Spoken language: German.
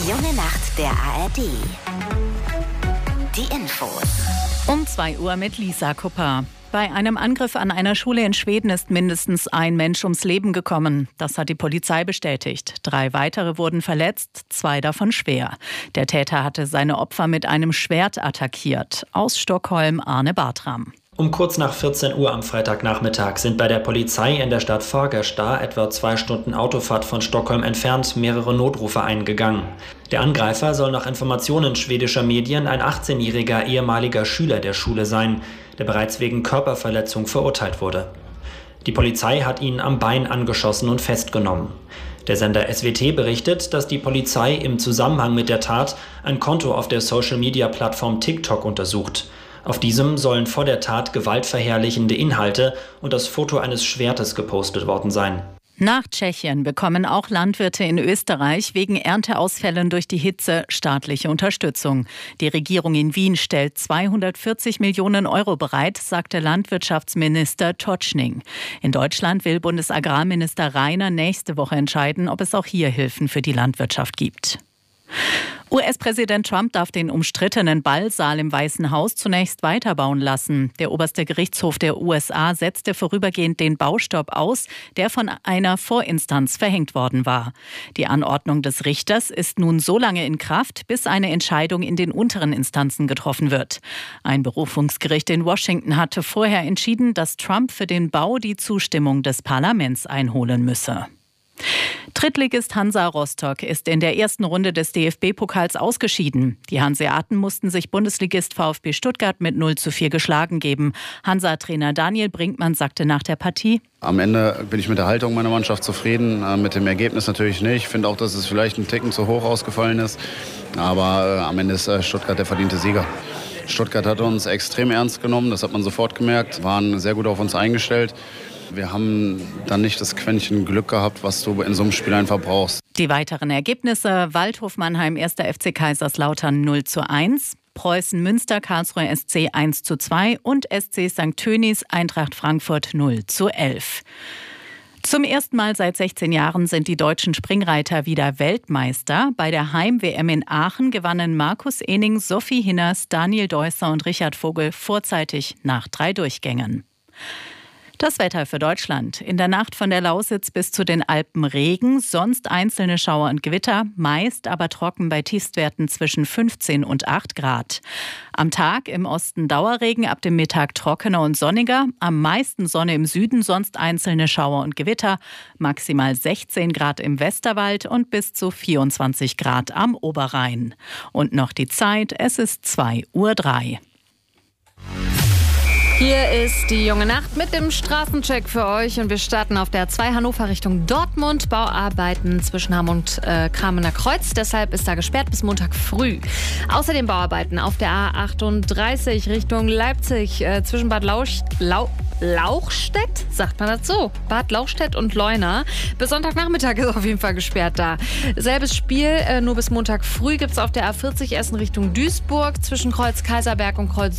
Die junge Nacht der ARD. Die Infos. Um 2 Uhr mit Lisa Kupper. Bei einem Angriff an einer Schule in Schweden ist mindestens ein Mensch ums Leben gekommen. Das hat die Polizei bestätigt. 3 weitere wurden verletzt, 2 davon schwer. Der Täter hatte seine Opfer mit einem Schwert attackiert. Aus Stockholm Arne Bartram. Um kurz nach 14 Uhr am Freitagnachmittag sind bei der Polizei in der Stadt Fagersta, etwa 2 Stunden Autofahrt von Stockholm entfernt, mehrere Notrufe eingegangen. Der Angreifer soll nach Informationen schwedischer Medien ein 18-jähriger ehemaliger Schüler der Schule sein, der bereits wegen Körperverletzung verurteilt wurde. Die Polizei hat ihn am Bein angeschossen und festgenommen. Der Sender SWT berichtet, dass die Polizei im Zusammenhang mit der Tat ein Konto auf der Social-Media-Plattform TikTok untersucht. Auf diesem sollen vor der Tat gewaltverherrlichende Inhalte und das Foto eines Schwertes gepostet worden sein. Nach Tschechien bekommen auch Landwirte in Österreich wegen Ernteausfällen durch die Hitze staatliche Unterstützung. Die Regierung in Wien stellt 240 Millionen Euro bereit, sagte Landwirtschaftsminister Totschning. In Deutschland will Bundesagrarminister Rainer nächste Woche entscheiden, ob es auch hier Hilfen für die Landwirtschaft gibt. US-Präsident Trump darf den umstrittenen Ballsaal im Weißen Haus zunächst weiterbauen lassen. Der oberste Gerichtshof der USA setzte vorübergehend den Baustopp aus, der von einer Vorinstanz verhängt worden war. Die Anordnung des Richters ist nun so lange in Kraft, bis eine Entscheidung in den unteren Instanzen getroffen wird. Ein Berufungsgericht in Washington hatte vorher entschieden, dass Trump für den Bau die Zustimmung des Parlaments einholen müsse. Drittligist Hansa Rostock ist in der ersten Runde des DFB-Pokals ausgeschieden. Die Hanseaten mussten sich Bundesligist VfB Stuttgart mit 0:4 geschlagen geben. Hansa-Trainer Daniel Brinkmann sagte nach der Partie: Am Ende bin ich mit der Haltung meiner Mannschaft zufrieden, mit dem Ergebnis natürlich nicht. Ich finde auch, dass es vielleicht ein Ticken zu hoch ausgefallen ist. Aber am Ende ist Stuttgart der verdiente Sieger. Stuttgart hat uns extrem ernst genommen, das hat man sofort gemerkt, waren sehr gut auf uns eingestellt. Wir haben dann nicht das Quäntchen Glück gehabt, was du in so einem Spiel einfach brauchst. Die weiteren Ergebnisse: Waldhof Mannheim 1. FC Kaiserslautern 0:1, Preußen Münster Karlsruhe SC 1:2 und SC St. Tönis Eintracht Frankfurt 0:11. Zum ersten Mal seit 16 Jahren sind die deutschen Springreiter wieder Weltmeister. Bei der Heim-WM in Aachen gewannen Markus Ening, Sophie Hinners, Daniel Deusser und Richard Vogel vorzeitig nach 3 Durchgängen. Das Wetter für Deutschland. In der Nacht von der Lausitz bis zu den Alpen Regen, sonst einzelne Schauer und Gewitter, meist aber trocken bei Tiefstwerten zwischen 15 und 8 Grad. Am Tag im Osten Dauerregen, ab dem Mittag trockener und sonniger, am meisten Sonne im Süden, sonst einzelne Schauer und Gewitter, maximal 16 Grad im Westerwald und bis zu 24 Grad am Oberrhein. Und noch die Zeit, es ist 2:03 Uhr. Hier ist die junge Nacht mit dem Straßencheck für euch und wir starten auf der A2 Hannover Richtung Dortmund. Bauarbeiten zwischen Hamm und Kramener Kreuz, deshalb ist da gesperrt bis Montag früh. Außerdem Bauarbeiten auf der A38 Richtung Leipzig zwischen Bad Lauchstädt, sagt man das so? Bad Lauchstädt und Leuna. Bis Sonntagnachmittag ist auf jeden Fall gesperrt da. Selbes Spiel, nur bis Montag früh gibt es auf der A40 Essen Richtung Duisburg zwischen Kreuz Kaiserberg und Kreuz